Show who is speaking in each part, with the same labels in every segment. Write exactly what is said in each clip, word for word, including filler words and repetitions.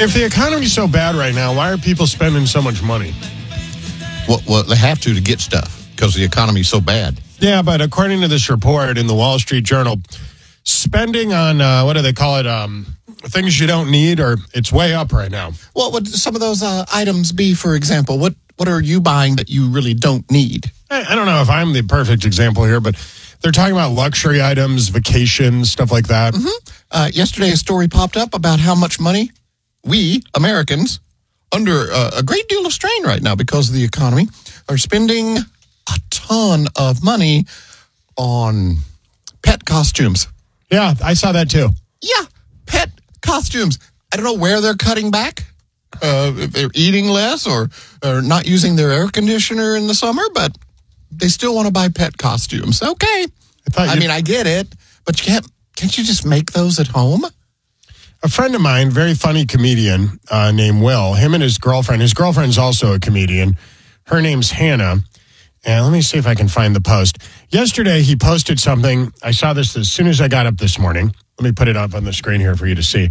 Speaker 1: If the economy's so bad right now, why are people spending so much money?
Speaker 2: Well, well they have to to get stuff because the economy's so bad.
Speaker 1: Yeah, but according to this report in the Wall Street Journal, spending on, uh, what do they call it, um, things you don't need, or it's way up right now.
Speaker 2: What would some of those uh, items be, for example? What what are you buying that you really don't need?
Speaker 1: I, I don't know if I'm the perfect example here, but they're talking about luxury items, vacations, stuff like that.
Speaker 2: Mm-hmm. Uh, yesterday, a story popped up about how much money we, Americans, under uh, a great deal of strain right now because of the economy, are spending a ton of money on pet costumes.
Speaker 1: Yeah, I saw that too.
Speaker 2: Yeah, pet costumes. I don't know where they're cutting back. Uh, if they're eating less or, or not using their air conditioner in the summer, but they still want to buy pet costumes. Okay. I, I mean, I get it, but you can't, can't you just make those at home?
Speaker 1: A friend of mine, very funny comedian uh, named Will, him and his girlfriend, his girlfriend's also a comedian. Her name's Hannah. And let me see if I can find the post. Yesterday, he posted something. I saw this as soon as I got up this morning. Let me put it up on the screen here for you to see.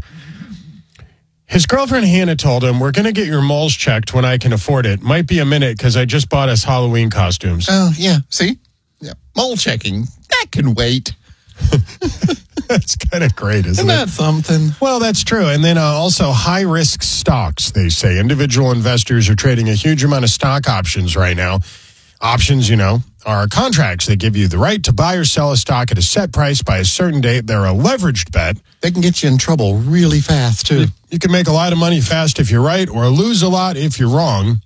Speaker 1: His girlfriend, Hannah, told him, we're going to get your moles checked when I can afford it. Might be a minute because I just bought us Halloween costumes.
Speaker 2: Oh, yeah. See? Yeah. Mole checking. That can wait.
Speaker 1: That's kind of great, isn't,
Speaker 2: isn't
Speaker 1: it?
Speaker 2: Isn't that something?
Speaker 1: Well, that's true. And then uh, also high-risk stocks, they say. Individual investors are trading a huge amount of stock options right now. Options, you know, are contracts that give you the right to buy or sell a stock at a set price by a certain date. They're a leveraged bet.
Speaker 2: They can get you in trouble really fast, too.
Speaker 1: You, you can make a lot of money fast if you're right or lose a lot if you're wrong.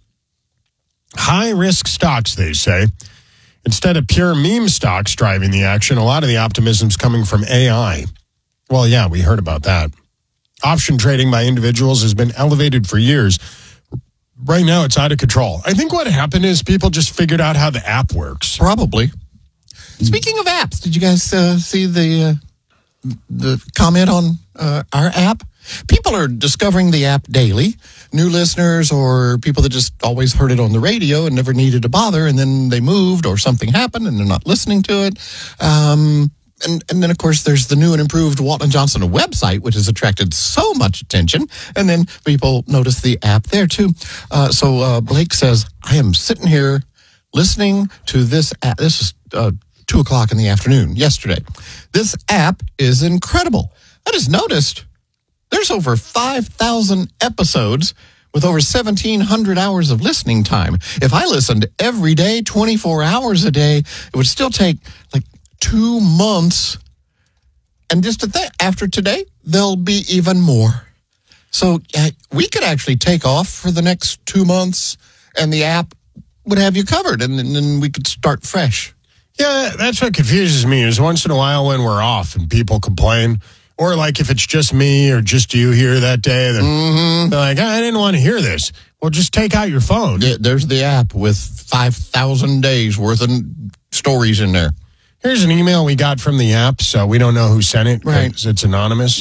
Speaker 1: High-risk stocks, they say. Instead of pure meme stocks driving the action, a lot of the optimism's coming from A I. Well, yeah, we heard about that. Option trading by individuals has been elevated for years. Right now, it's out of control. I think what happened is people just figured out how the app works.
Speaker 2: Probably. Speaking of apps, did you guys uh, see the uh, the comment on uh, our app? People are discovering the app daily. New listeners or people that just always heard it on the radio and never needed to bother, and then they moved or something happened and they're not listening to it. Um, and, and then, of course, there's the new and improved Walton Johnson website, which has attracted so much attention. And then people notice the app there, too. Uh, so uh, Blake says, I am sitting here listening to this app. This is uh, two o'clock in the afternoon yesterday. This app is incredible. I just noticed there's over five thousand episodes with over seventeen hundred hours of listening time. If I listened every day, twenty-four hours a day, it would still take like two months. And just at that, after today, there'll be even more. So uh, we could actually take off for the next two months and the app would have you covered, and then we could start fresh.
Speaker 1: Yeah, that's what confuses me is once in a while when we're off and people complain, or like if it's just me or just you here that day, they're, mm-hmm. they're like, I didn't want to hear this. Well, just take out your phone.
Speaker 2: Yeah, there's the app with five thousand days worth of stories in there.
Speaker 1: Here's an email we got from the app, so we don't know who sent it because
Speaker 2: right.
Speaker 1: it's anonymous.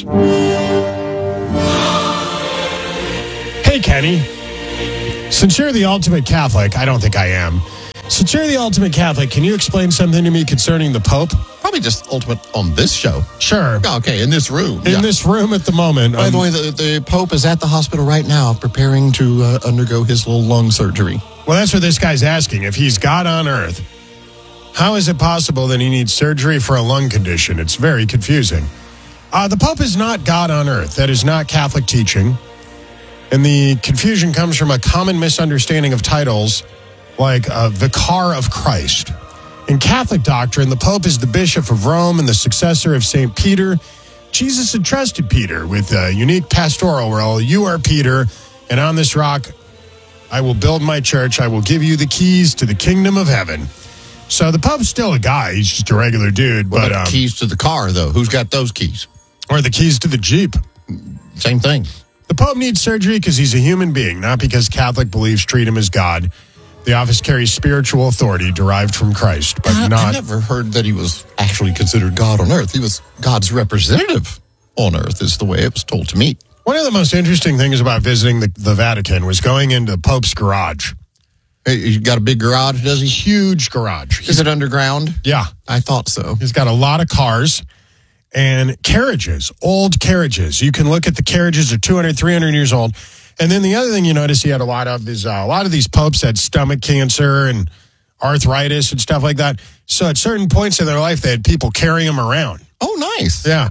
Speaker 1: Hey, Kenny. Since you're the ultimate Catholic, I don't think I am. Since you're the ultimate Catholic, can you explain something to me concerning the Pope?
Speaker 2: Probably just ultimate on this show.
Speaker 1: Sure.
Speaker 2: Okay, in this room.
Speaker 1: In
Speaker 2: yeah.
Speaker 1: this room at the moment.
Speaker 2: By
Speaker 1: um,
Speaker 2: the way, the, the Pope is at the hospital right now preparing to uh, undergo his little lung surgery.
Speaker 1: Well, that's what this guy's asking. If he's God on earth, how is it possible that he needs surgery for a lung condition? It's very confusing. Uh, the Pope is not God on earth. That is not Catholic teaching. And the confusion comes from a common misunderstanding of titles like uh, Vicar of Christ. In Catholic doctrine, the Pope is the Bishop of Rome and the successor of Saint Peter. Jesus entrusted Peter with a unique pastoral role. You are Peter, and on this rock I will build my church. I will give you the keys to the kingdom of heaven. So the Pope's still a guy. He's just a regular dude.
Speaker 2: What
Speaker 1: but
Speaker 2: about
Speaker 1: um,
Speaker 2: keys to the car, though? Who's got those keys?
Speaker 1: Or the keys to the Jeep.
Speaker 2: Same thing.
Speaker 1: The Pope needs surgery because he's a human being, not because Catholic beliefs treat him as God. The office carries spiritual authority derived from Christ, but
Speaker 2: I,
Speaker 1: not...
Speaker 2: I never heard that he was actually considered God on earth. He was God's representative on earth, is the way it was told to me.
Speaker 1: One of the most interesting things about visiting the, the Vatican was going into the Pope's garage.
Speaker 2: Hey, he got a big garage, does he?
Speaker 1: Huge garage.
Speaker 2: Is it underground?
Speaker 1: Yeah.
Speaker 2: I thought so.
Speaker 1: He's got a lot of cars. and carriages, old carriages. You can look at the carriages are two hundred, three hundred years old. And then the other thing you notice he had a lot of is uh, a lot of these popes had stomach cancer and arthritis and stuff like that. So at certain points in their life, they had people carrying them around.
Speaker 2: Oh, nice.
Speaker 1: Yeah.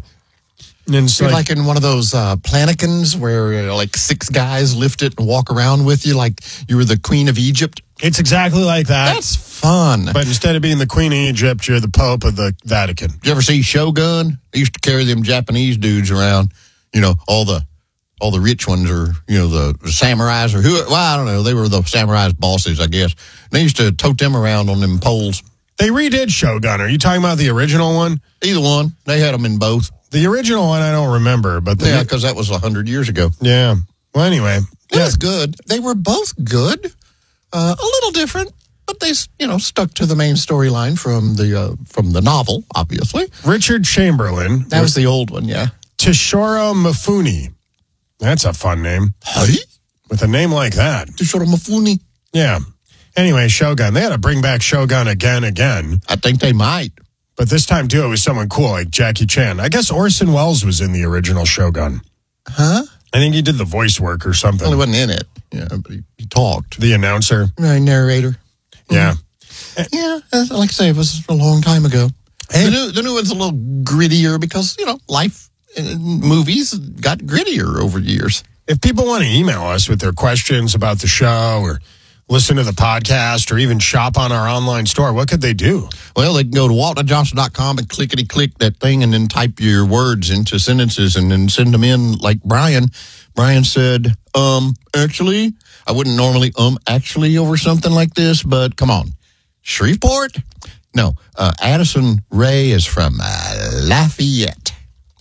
Speaker 1: And it's
Speaker 2: You're
Speaker 1: like,
Speaker 2: like in one of those uh, plannikins where uh, like six guys lift it and walk around with you like you were the Queen of Egypt.
Speaker 1: it's exactly like that.
Speaker 2: That's fun.
Speaker 1: But instead of being the Queen of Egypt, you're the Pope of the Vatican.
Speaker 2: You ever see Shogun? They used to carry them Japanese dudes around. You know, all the all the rich ones are, you know, the samurais or who, well, I don't know. They were the samurais' bosses, I guess. They used to tote them around on them poles.
Speaker 1: They redid Shogun. Are you talking about the original one?
Speaker 2: Either one. They had them in both.
Speaker 1: The original one I don't remember, but the,
Speaker 2: Yeah, because that was one hundred years ago.
Speaker 1: yeah. Well, anyway,
Speaker 2: It
Speaker 1: yeah.
Speaker 2: was good. They were both good. Uh, a little different, but they, you know, stuck to the main storyline from the uh, from the novel, obviously.
Speaker 1: Richard Chamberlain.
Speaker 2: That was the old one, yeah.
Speaker 1: Toshiro Mifune. That's a fun name.
Speaker 2: Hey?
Speaker 1: With a name like that.
Speaker 2: Toshiro Mifune.
Speaker 1: Yeah. Anyway, Shogun. They had to bring back Shogun again, again.
Speaker 2: I think they might.
Speaker 1: But this time, too, it was someone cool like Jackie Chan. I guess Orson Welles was in the original Shogun.
Speaker 2: Huh?
Speaker 1: I think he did the voice work or something.
Speaker 2: Well, he wasn't in it, yeah, but he, he talked.
Speaker 1: The announcer.
Speaker 2: Right, narrator.
Speaker 1: Yeah.
Speaker 2: Yeah, uh, like I say, it was a long time ago.
Speaker 1: Hey.
Speaker 2: The, new, the new one's a little grittier because, you know, life in movies got grittier over years.
Speaker 1: If people want to email us with their questions about the show or listen to the podcast or even shop on our online store, what could they do?
Speaker 2: Well, they can go to walton johnson dot com and clickety-click that thing and then type your words into sentences and then send them in like Brian. Brian said, um, actually, I wouldn't normally um actually over something like this, but come on. Shreveport? No, uh, Addison Ray is from uh, Lafayette.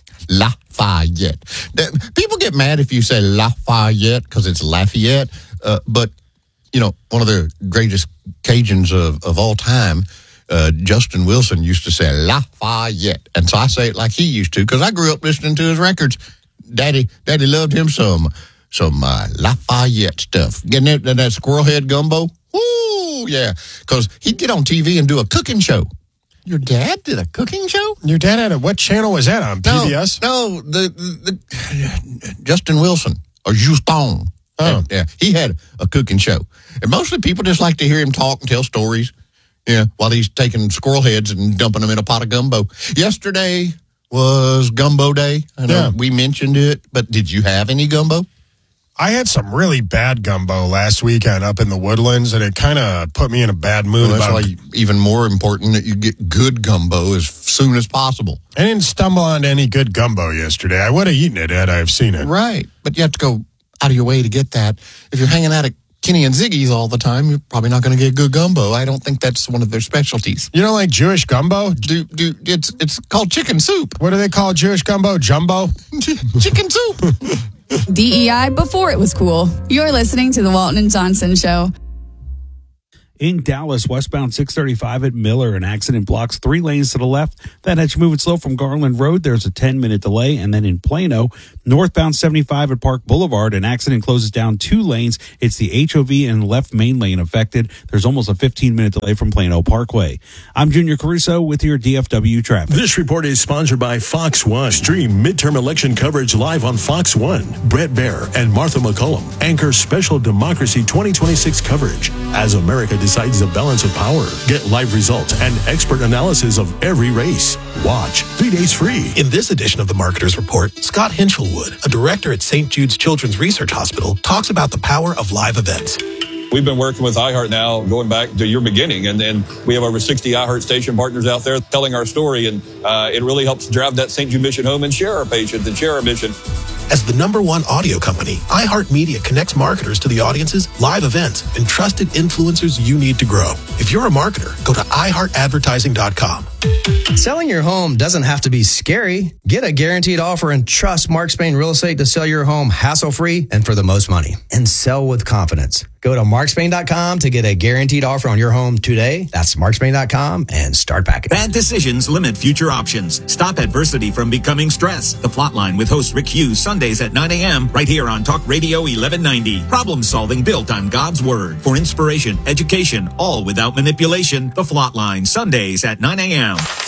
Speaker 2: Lafayette. The, people get mad if you say Lafayette because it's Lafayette, uh, but, you know, one of the greatest Cajuns of, of all time, uh, Justin Wilson used to say Lafayette. And so I say it like he used to because I grew up listening to his records. Daddy Daddy loved him some some uh, Lafayette stuff. Getting that, that, that squirrel head gumbo. Woo, yeah. Because he'd get on T V and do a cooking show. Your dad did a cooking show?
Speaker 1: Your dad had a, what channel was that on? P B S?
Speaker 2: No, no the, the, the Justin Wilson or Justin.
Speaker 1: Oh.
Speaker 2: Yeah, he had a cooking show. And mostly people just like to hear him talk and tell stories, yeah, while he's taking squirrel heads and dumping them in a pot of gumbo. Yesterday was gumbo day. I know
Speaker 1: Yeah.
Speaker 2: we mentioned it, but did you have any gumbo?
Speaker 1: I had some really bad gumbo last weekend up in the Woodlands, and it kind of put me in a bad mood.
Speaker 2: Well, that's
Speaker 1: about
Speaker 2: why you, even more important that you get good gumbo as soon as possible.
Speaker 1: I didn't stumble onto any good gumbo yesterday. I would have eaten it had I have seen it.
Speaker 2: Right, but you have to go out of your way to get that. If you're hanging out at Kenny and Ziggy's all the time, you're probably not going to get good gumbo. I don't think that's one of their specialties.
Speaker 1: You don't like Jewish gumbo?
Speaker 2: Do do it's it's called chicken soup.
Speaker 1: What do they call Jewish gumbo? Jumbo?
Speaker 2: Chicken soup.
Speaker 3: D E I before it was cool. You're listening to the Walton and Johnson Show.
Speaker 4: In Dallas, westbound six thirty-five at Miller, an accident blocks three lanes to the left. That has you moving slow from Garland Road. There's a ten-minute delay. And then in Plano, northbound seventy-five at Park Boulevard, an accident closes down two lanes. It's the H O V and left main lane affected. There's almost a fifteen-minute delay from Plano Parkway. I'm Junior Caruso with your D F W traffic.
Speaker 5: This report is sponsored by Fox One. Stream midterm election coverage live on Fox One. Brett Baer and Martha McCullum anchor special Democracy twenty twenty-six coverage as America decides the balance of power. Get live results and expert analysis of every race. Watch three days free.
Speaker 6: In this edition of the Marketer's Report, Scott Hinchelwood, a director at Saint Jude's Children's Research Hospital, talks about the power of live events.
Speaker 7: We've been working with iHeart now going back to your beginning, and then we have over sixty iHeart station partners out there telling our story, and uh, it really helps drive that Saint Jude mission home and share our patients and share our mission.
Speaker 6: As the number one audio company, iHeartMedia connects marketers to the audiences, live events, and trusted influencers you need to grow. If you're a marketer, go to i heart advertising dot com.
Speaker 8: Selling your home doesn't have to be scary. Get a guaranteed offer and trust Mark Spain Real Estate to sell your home hassle-free and for the most money. And sell with confidence. Go to mark spain dot com to get a guaranteed offer on your home today. That's mark spain dot com and start packing.
Speaker 9: Bad decisions limit future options. Stop adversity from becoming stress. The Plotline with host Rick Hughes, Sundays at nine a.m. right here on Talk Radio eleven ninety. Problem solving built on God's Word. For inspiration, education, all without manipulation. The Plotline, Sundays at nine a.m.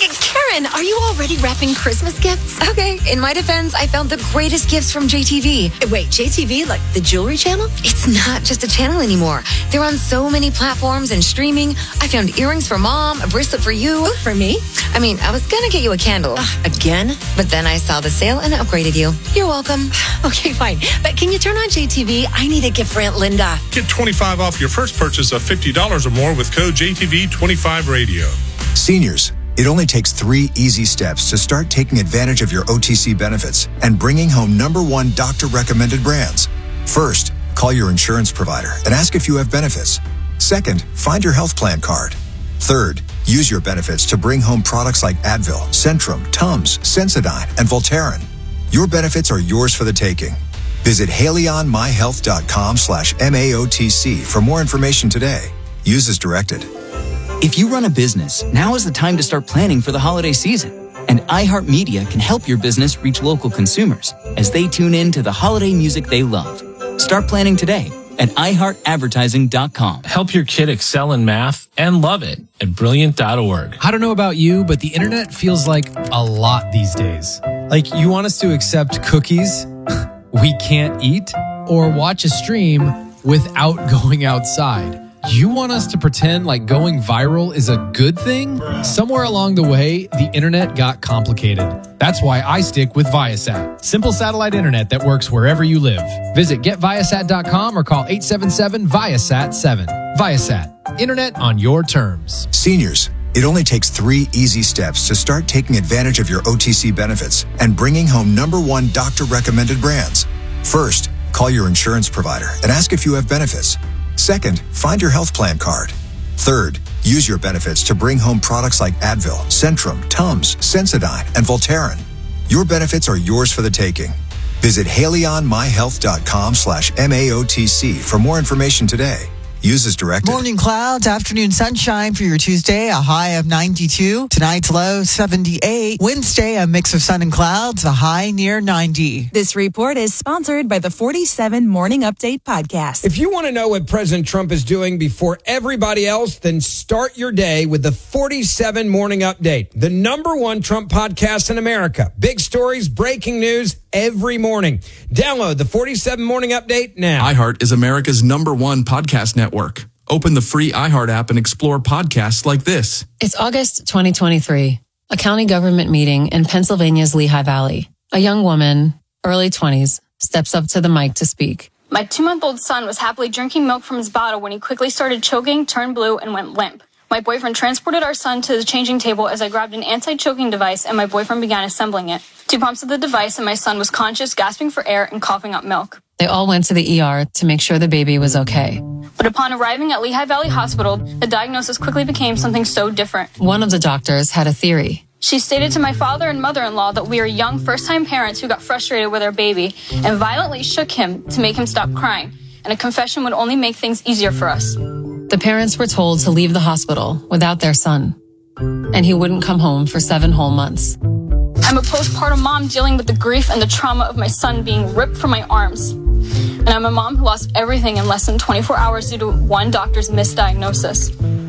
Speaker 10: Karen, are you already wrapping Christmas gifts?
Speaker 11: Okay, in my defense, I found the greatest gifts from J T V.
Speaker 10: Wait, J T V, like the jewelry channel?
Speaker 11: It's not just a channel anymore. They're on so many platforms and streaming. I found earrings for mom, a bracelet for you.
Speaker 10: Ooh, for me?
Speaker 11: I mean, I was gonna get you a candle.
Speaker 10: Uh, again?
Speaker 11: But then I saw the sale and upgraded you. You're welcome.
Speaker 10: Okay, fine. But can you turn on J T V? I need a gift for Aunt Linda.
Speaker 12: Get twenty-five off your first purchase of fifty dollars or more with code J T V twenty-five radio.
Speaker 13: Seniors, it only takes three easy steps to start taking advantage of your O T C benefits and bringing home number one doctor-recommended brands. First, call your insurance provider and ask if you have benefits. Second, find your health plan card. Third, use your benefits to bring home products like Advil, Centrum, Tums, Sensodyne, and Voltaren. Your benefits are yours for the taking. Visit haleyonmyhealth.com slash MAOTC for more information today. Use as directed.
Speaker 14: If you run a business, now is the time to start planning for the holiday season. And iHeartMedia can help your business reach local consumers as they tune in to the holiday music they love. Start planning today at i heart advertising dot com.
Speaker 15: Help your kid excel in math and love it at brilliant dot org.
Speaker 16: I don't know about you, but the internet feels like a lot these days. Like, you want us to accept cookies we can't eat or watch a stream without going outside. You want us to pretend like going viral is a good thing? Somewhere along the way, the internet got complicated. That's why I stick with Viasat. Simple satellite internet that works wherever you live. Visit get viasat dot com or call eight seven seven Viasat seven. Viasat, internet on your terms.
Speaker 13: Seniors, it only takes three easy steps to start taking advantage of your O T C benefits and bringing home number one doctor-recommended brands. First, call your insurance provider and ask if you have benefits. Second, find your health plan card. Third, use your benefits to bring home products like Advil, Centrum, Tums, Sensodyne, and Voltaren. Your benefits are yours for the taking. Visit haleyonmyhealth.com slash MAOTC for more information today. Use as directed.
Speaker 17: Morning clouds, afternoon sunshine for your Tuesday, a high of ninety-two. Tonight's low, seventy-eight. Wednesday, a mix of sun and clouds, a high near ninety.
Speaker 18: This report is sponsored by the forty-seven Morning Update podcast.
Speaker 19: If you want to know what President Trump is doing before everybody else, then start your day with the forty-seven Morning Update, the number one Trump podcast in America. Big stories, breaking news every morning. Download the forty-seven Morning Update now.
Speaker 20: iHeart is America's number one podcast network. Open the free iHeart app and explore podcasts like this.
Speaker 21: It's August twenty twenty-three, a county government meeting in Pennsylvania's Lehigh Valley. A young woman, early twenties, steps up to the mic to speak.
Speaker 22: My two-month-old son was happily drinking milk from his bottle when he quickly started choking, turned blue, and went limp. My boyfriend transported our son to the changing table as I grabbed an anti-choking device and my boyfriend began assembling it. Two pumps of the device and my son was conscious, gasping for air, and coughing up milk.
Speaker 21: They all went to the E R to make sure the baby was okay.
Speaker 22: But upon arriving at Lehigh Valley Hospital, the diagnosis quickly became something so different.
Speaker 21: One of the doctors had a theory.
Speaker 22: She stated to my father and mother-in-law that we are young first-time parents who got frustrated with our baby and violently shook him to make him stop crying, and a confession would only make things easier for us.
Speaker 21: The parents were told to leave the hospital without their son, and he wouldn't come home for seven whole months.
Speaker 22: I'm a postpartum mom dealing with the grief and the trauma of my son being ripped from my arms. And I'm a mom who lost everything in less than twenty-four hours due to one doctor's misdiagnosis.